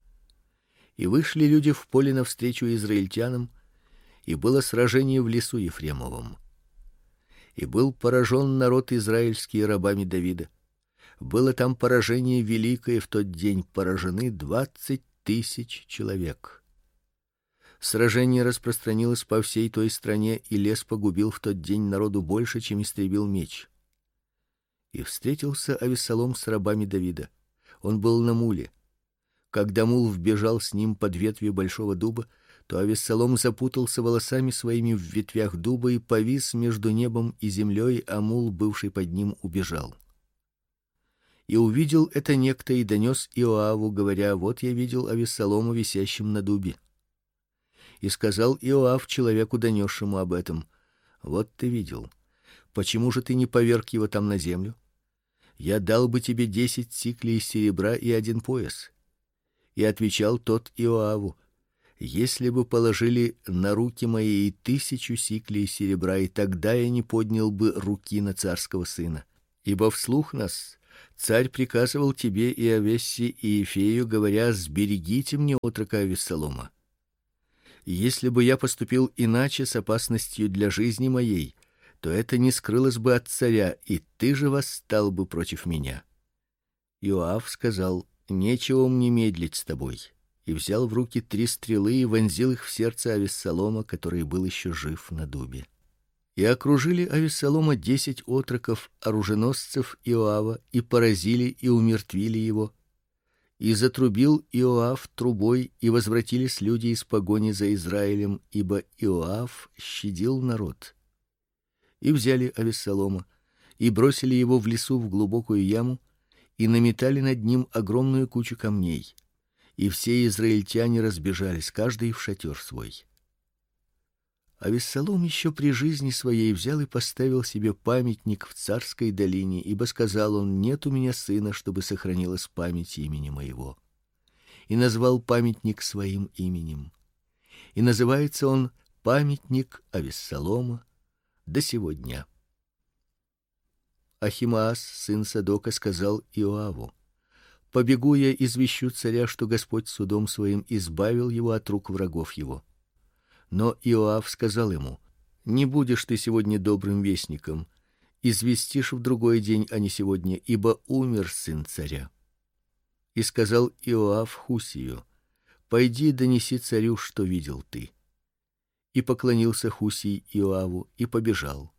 И вышли люди в поле навстречу израильтянам, и было сражение в лесу Ефремовом. И был поражен народ израильский рабами Давида. Было там поражение великое, в тот день поражены 20 000 человек. Сражение распространилось по всей той стране, и лес погубил в тот день народу больше, чем истребил меч. И встретился Авессалом с рабами Давида. Он был на муле. Когда мул вбежал с ним под ветви большого дуба, то Авессалом запутался волосами своими в ветвях дуба и повис между небом и землей, а мул, бывший под ним, убежал. И увидел это некто и донес Иоаву, говоря: вот я видел Авессалома висящим на дубе. И сказал Иоав человеку, донесшему об этом: вот ты видел. Почему же ты не поверг его там на землю? Я дал бы тебе 10 сиклей серебра и 1 пояс. И отвечал тот Иоаву: Если бы положили на руки мои и 1000 сиклей серебра, и тогда я не поднял бы руки на царского сына. Ибо вслух нас царь приказывал тебе и Авессе и Ефею, говоря: сберегите мне отрока Авессалома. Если бы я поступил иначе с опасностью для жизни моей, то это не скрылось бы от царя, и ты же восстал бы против меня. Иоав сказал: нечего мне медлить с тобой. И взял в руки 3 стрелы и вонзил их в сердце Авессалома, который был еще жив на дубе. И окружили Авессалома 10 отроков оруженосцев Иоава и поразили и умертвили его. И затрубил Иоав трубой, и возвратились люди из погони за Израилем, ибо Иоав щадил народ. И взяли Авессалома и бросили его в лесу в глубокую яму, и наметали над ним огромную кучу камней. И все израильтяне разбежались, каждый в шатер свой. Авессалом еще при жизни своей взял и поставил себе памятник в Царской долине, ибо сказал он: нет у меня сына, чтобы сохранилась память имени моего. И назвал памятник своим именем. И называется он памятник Авессалома до сего дня. Ахимаас, сын Садока, сказал Иоаву: побегу я извещу царя, что Господь судом своим избавил его от рук врагов его. Но Иоав сказал ему: не будешь ты сегодня добрым вестником, известишь в другой день, а не сегодня, ибо умер сын царя. И сказал Иоав Хусию: пойди донеси царю, что видел ты. И поклонился Хусий Иоаву и побежал.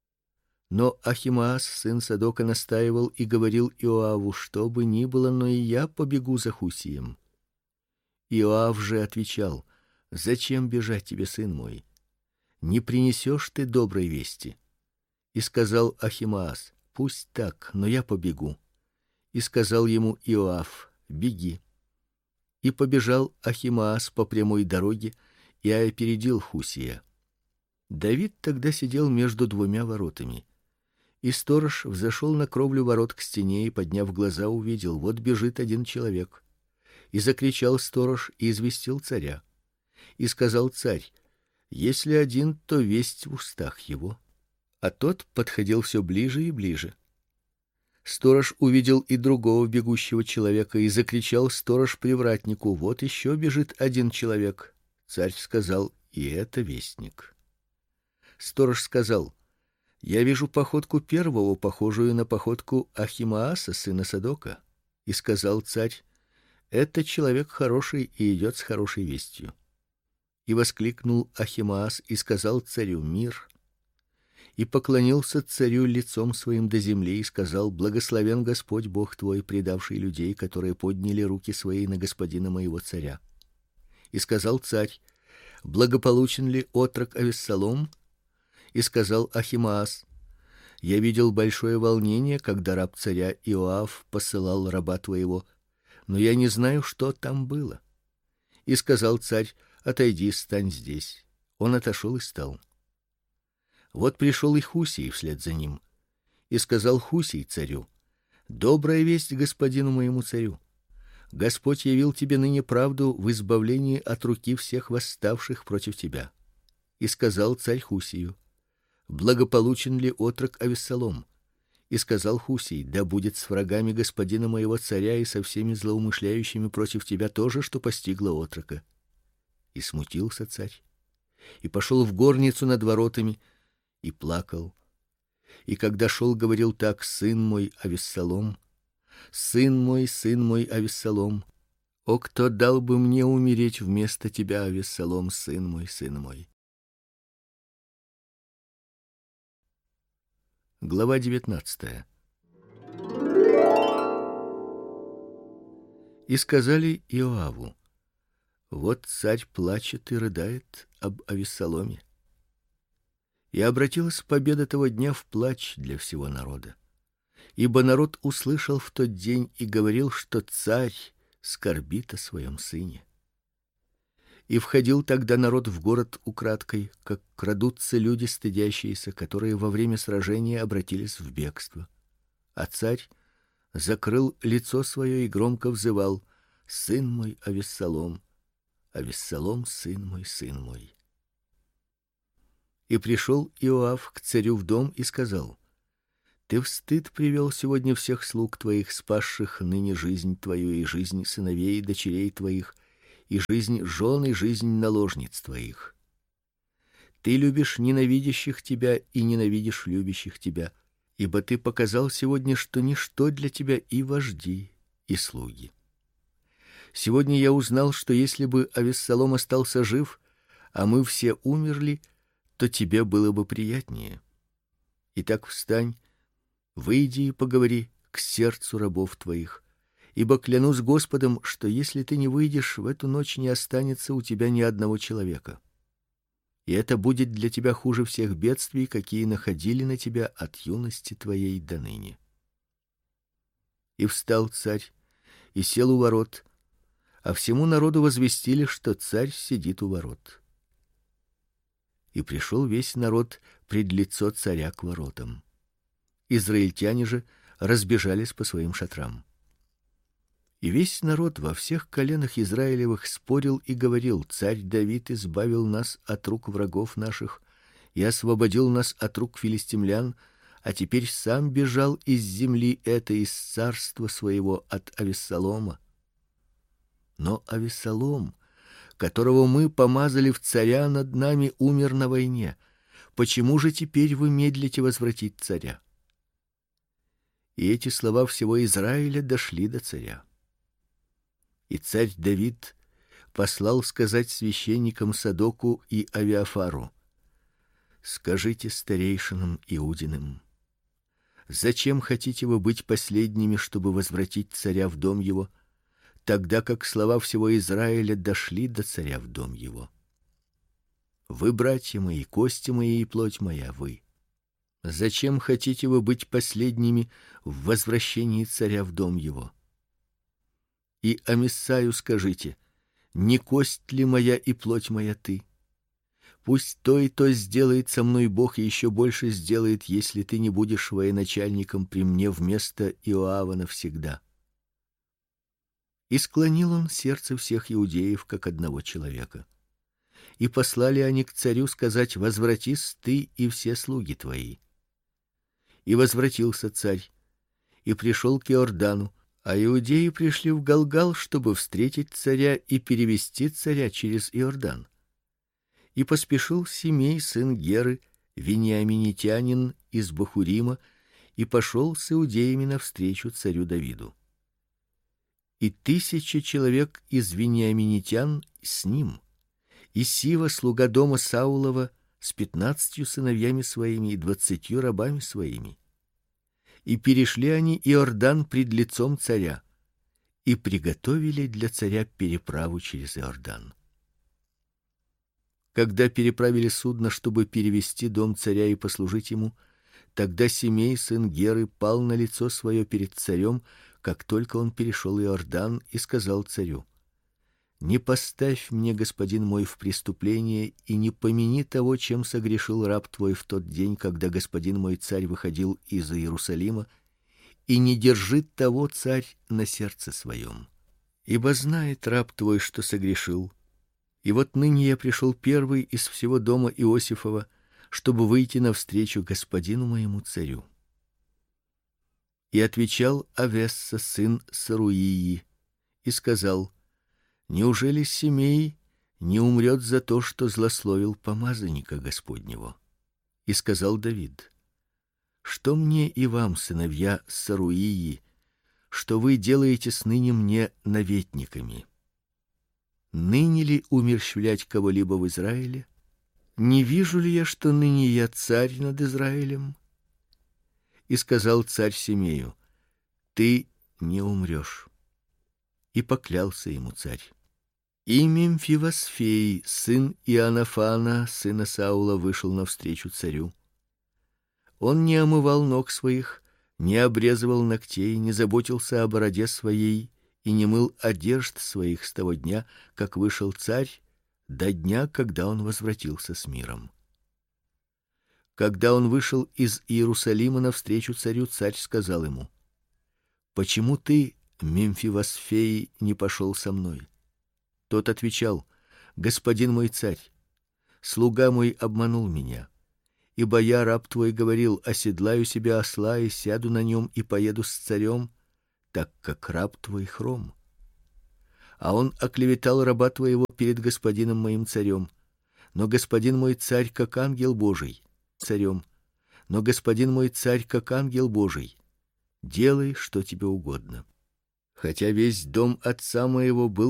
Но Ахимаас, сын Садока, настаивал и говорил Иоаву: что бы ни было, но и я побегу за Хусием. Иоав же отвечал: зачем бежать тебе, сын мой? Не принесешь ты доброй вести. И сказал Ахимаас: пусть так, но я побегу. И сказал ему Иоав: беги. И побежал Ахимаас по прямой дороге и опередил Хусия. Давид тогда сидел между 2 воротами. И сторож взошел на кровлю ворот к стене и, подняв глаза, увидел: вот бежит один человек. И закричал сторож и известил царя. И сказал царь: если один, то весть в устах его. А тот подходил все ближе и ближе. Сторож увидел и другого бегущего человека, и закричал сторож привратнику: вот еще бежит один человек. Царь сказал: и это вестник. Сторож сказал: я вижу походку первого, похожую на походку Ахимааса, сына Садока. И сказал царь: это человек хороший и идет с хорошей вестью. И воскликнул Ахимаас и сказал царю: мир. И поклонился царю лицом своим до земли и сказал: благословен Господь Бог твой, предавший людей, которые подняли руки свои на господина моего царя. И сказал царь: благополучен ли отрок Авессалом? И сказал Ахимаас: я видел большое волнение, когда раб царя Иоав посылал раба твоего, но я не знаю, что там было. И сказал царь: отойди, стань здесь. Он отошел и стал. Вот пришел и Хусий вслед за ним. И сказал Хусий царю: добрая весть господину моему царю. Господь явил тебе ныне правду в избавлении от руки всех восставших против тебя. И сказал царь Хусию: благополучен ли отрок Авессалом? И сказал Хусий: да будет с врагами господина моего царя и со всеми злоумышляющими против тебя то же, что постигло отрока. И смутился царь, и пошел в горницу над воротами, и плакал. И когда шел, говорил так: сын мой Авессалом, сын мой Авессалом, о, кто дал бы мне умереть вместо тебя, Авессалом, сын мой, сын мой. Глава 19. И сказали Иоаву: вот царь плачет и рыдает об Авессаломе. И обратилась победа того дня в плач для всего народа. Ибо народ услышал в тот день и говорил, что царь скорбит о своем сыне. И входил тогда народ в город украдкой, как крадутся люди стыдящиеся, которые во время сражения обратились в бегство. А царь закрыл лицо свое и громко взывал: сын мой Авессалом, Авессалом, сын мой. И пришел Иоав к царю в дом и сказал: Ты в стыд привел сегодня всех слуг твоих, спасших ныне жизнь твою и жизнь сыновей и дочерей твоих, и жизнь жен и жизнь наложниц твоих. Ты любишь ненавидящих тебя и ненавидишь любящих тебя, ибо ты показал сегодня, что ничто для тебя и вожди, и слуги. Сегодня я узнал, что если бы Авессалом остался жив, а мы все умерли, то тебе было бы приятнее. Итак, встань, выйди и поговори к сердцу рабов твоих, ибо клянусь Господом, что если ты не выйдешь, в эту ночь не останется у тебя ни одного человека. И это будет для тебя хуже всех бедствий, какие находили на тебя от юности твоей до ныне. И встал царь и сел у ворот, а всему народу возвестили, что царь сидит у ворот. И пришел весь народ пред лицо царя к воротам. Израильтяне же разбежались по своим шатрам. И весь народ во всех коленах Израилевых спорил и говорил: Царь Давид избавил нас от рук врагов наших и освободил нас от рук филистимлян, а теперь сам бежал из земли этой, из царства своего, от Авессалома. Но Авессалом, которого мы помазали в царя над нами, умер на войне. Почему же теперь вы медлите возвратить царя? И эти слова всего Израиля дошли до царя. И царь Давид послал сказать священникам Садоку и Авиафару: Скажите старейшинам Иудиным: зачем хотите вы быть последними, чтобы возвратить царя в дом его, тогда как слова всего Израиля дошли до царя в дом его? Вы, братья мои, кости мои и плоть моя, вы. Зачем хотите вы быть последними в возвращении царя в дом его? И Амисаю скажите: не кость ли моя и плоть моя ты? Пусть то и то сделает со мной Бог, и еще больше сделает, если ты не будешь военачальником при мне вместо Иоава навсегда. И склонил он сердце всех иудеев как одного человека. И послали они к царю сказать: возвратись ты и все слуги твои. И возвратился царь и пришел к Иордану, а иудеи пришли в Галгал, чтобы встретить царя и перевести царя через Иордан. И поспешил Симей, сын Геры, вениаминитянин из Бахурима, и пошел с иудеями навстречу царю Давиду. И 1000 человек из вениаминитян с ним, и Сива, слуга дома Саулова, с 15 сыновьями своими и 20 рабами своими. И перешли они Иордан пред лицом царя, и приготовили для царя переправу через Иордан. Когда переправили судно, чтобы перевести дом царя и послужить ему, тогда Симей, сын Геры, пал на лицо свое перед царем, как только он перешел Иордан, и сказал царю: не поставь мне, господин мой, в преступление и не помяни того, чем согрешил раб твой в тот день, когда господин мой царь выходил из Иерусалима, и не держи того, царь, на сердце своем. Ибо знает раб твой, что согрешил. И вот ныне я пришел первый из всего дома Иосифова, чтобы выйти навстречу господину моему царю. И отвечал Авесса, сын Саруии, и сказал: неужели Симей не умрет за то, что злословил помазанника Господнего? И сказал Давид: что мне и вам, сыновья Саруии, что вы делаете сныне мне наветниками? Ныне ли умерщвлять кого-либо в Израиле? Не вижу ли я, что ныне я царь над Израилем? И сказал царь Симею: ты не умрешь. И поклялся ему царь. И Мемфивосфей, сын Иоаннафана, сына Саула, вышел навстречу царю. Он не омывал ног своих, не обрезывал ногтей, не заботился о бороде своей и не мыл одежд своих с того дня, как вышел царь, до дня, когда он возвратился с миром. Когда он вышел из Иерусалима навстречу царю, царь сказал ему: почему ты, Мемфивосфей, не пошел со мной? Тот отвечал: господин мой царь, слуга мой обманул меня. Ибо я, раб твой, говорил: оседлаю себе осла и сяду на нем и поеду с царем, так как раб твой хром. А он оклеветал раба твоего перед господином моим царем. Но господин мой царь как ангел Божий, царем. Но господин мой царь как ангел Божий. Делай, что тебе угодно. Хотя весь дом отца моего был